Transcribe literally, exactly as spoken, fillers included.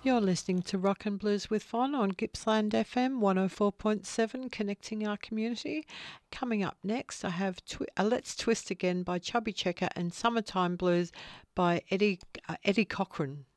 You're listening to Rock and Blues with Von on Gippsland F M one oh four point seven, connecting our community. Coming up next, I have twi- uh, Let's Twist Again by Chubby Checker and Summertime Blues by Eddie uh, Eddie Cochran.